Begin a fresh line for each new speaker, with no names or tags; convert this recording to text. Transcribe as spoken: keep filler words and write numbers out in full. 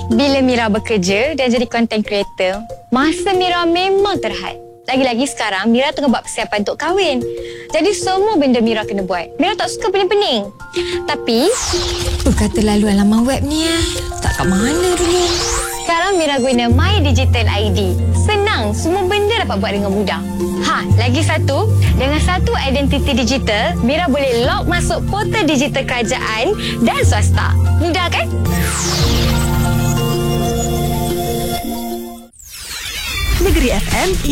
Bila Mira bekerja dan jadi content creator, masa Mira memang terhad. Lagi-lagi sekarang, Mira tengah buat persiapan untuk kahwin. Jadi semua benda Mira kena buat. Mira tak suka pening-pening. Tapi,
Apa kata laluan laman web ni eh? Tak kat mana dulu?
sekarang Mira guna My Digital I D. Senang, semua benda dapat buat dengan mudah. Ha, lagi satu, dengan satu identiti digital, Mira boleh log masuk portal digital kerajaan dan swasta. Mudah kan?
Negeri F M